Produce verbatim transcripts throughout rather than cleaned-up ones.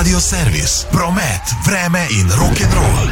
Radio servis, promet, vreme in rock'n'roll.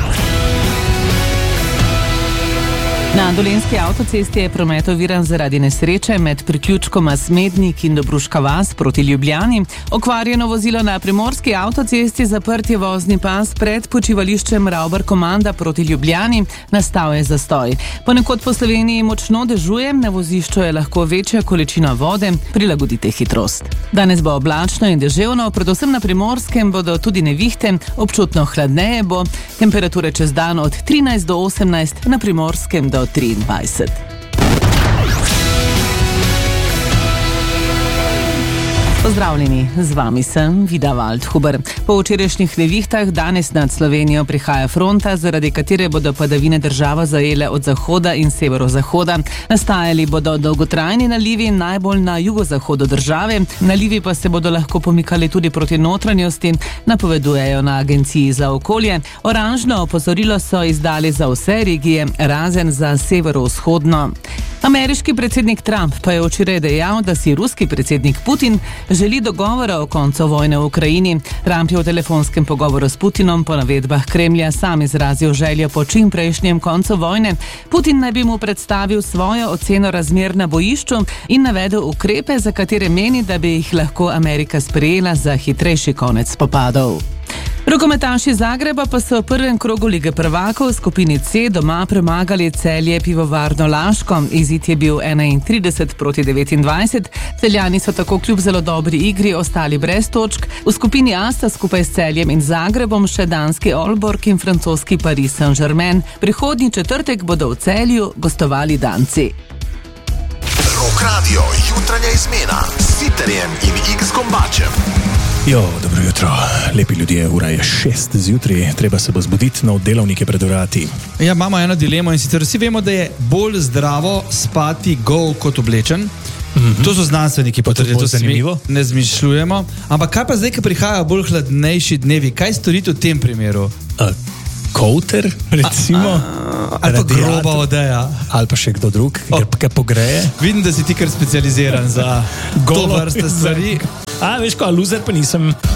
Na Dolenjski avtocesti je promet oviran zaradi nesreče med priključkoma Smednik in Dobruška vas proti Ljubljani. Okvarjeno vozilo na Primorski avtocesti, zaprt je vozni pas pred počivališčem Ravbar Komanda proti Ljubljani. Nastal je zastoj. Ponekod po Sloveniji močno dežuje, na vozišču je lahko večja količina vode, prilagodite hitrost. Danes bo oblačno in deževno, predvsem na Primorskem bodo tudi nevihte, občutno hladneje bo, temperature čez dan od trinajst do osemnajst, na Primorskem do triindvajset. Pozdravljeni, z vami sem Vida Waldhuber. Po včerajšnjih nevihtah danes nad Slovenijo prihaja fronta, zaradi katere bodo padavine državo zajele od zahoda in severozahoda. Nastajali bodo dolgotrajni nalivi, najbolj na jugozahodu države. Nalivi pa se bodo lahko pomikali tudi proti notranjosti, napovedujejo na Agenciji za okolje. Oranžno opozorilo so izdali za vse regije, razen za severovzhodno. Ameriški predsednik Trump pa je včeraj dejal, da si ruski predsednik Putin želi dogovora o koncu vojne v Ukrajini. Trump je v telefonskem pogovoru s Putinom po navedbah Kremlja sam izrazil željo po čim prejšnjem koncu vojne. Putin naj bi mu predstavil svojo oceno razmer na bojišču in navedel ukrepe, za katere meni, da bi jih lahko Amerika sprejela za hitrejši konec spopadov. Rokometaši Zagreba pa so v prvem krogu Lige prvakov v skupini C doma premagali Celje Pivovarno Laško. Izid je bil enaintrideset proti devetindvajset. Celjani so tako kljub zelo dobri igri ostali brez točk. V skupini A sta skupaj s Celjem in Zagrebom še danski Aalborg in francoski Paris Saint-Germain. Prihodnji četrtek bodo v Celju gostovali Danci. Rock Radio, jutranja izmena s Siterjem in X Gombačem. Jo, dobro jutro, lepi ljudje, ura je šest zjutraj, treba se bo zbuditi, nov delovnik je pred vrati. Ja, imamo eno dilemo in sicer vsi vemo, da je bolj zdravo spati gol kot oblečen. Mm-hmm. To so znanstveniki potrdili, to se mi ne zmišljujemo. Ampak kaj pa zdaj, ko prihajajo bolj hladnejši dnevi, kaj storiti v tem primeru? Uh, Kouter, recimo. A, a, ali pa groba odeja. Ali pa še kdo drug, oh. ki pogreje. Vidim, da si ti kar specializiran za to vrste stvari. A, veš ko, loser pa nisem.